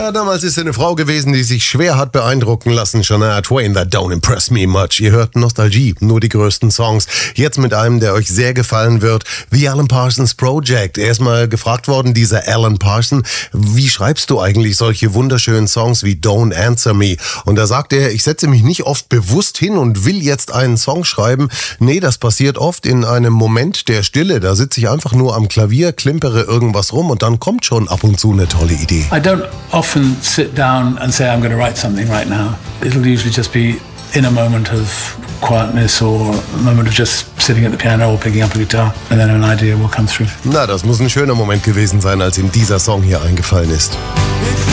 Ja, damals ist eine Frau gewesen, die sich schwer hat beeindrucken lassen. Shania Twain, that don't impress me much. Ihr hört Nostalgie, nur die größten Songs. Jetzt mit einem, der euch sehr gefallen wird, The Alan Parsons Project. Er ist mal gefragt worden, dieser Alan Parsons, wie schreibst du eigentlich solche wunderschönen Songs wie Don't Answer Me? Und da sagt er, ich setze mich nicht oft bewusst hin und will jetzt einen Song schreiben. Nee, das passiert oft in einem Moment der Stille. Da sitze ich einfach nur am Klavier, klimpere irgendwas rum und dann kommt schon ab und zu eine tolle Idee. I don't often sit down and say I'm going to write something right now. It'll usually just be in a moment of quietness or a moment of just sitting at the piano or picking up a guitar and then an idea will come through. Na, das muss ein schöner Moment gewesen sein, als ihm dieser Song hier eingefallen ist.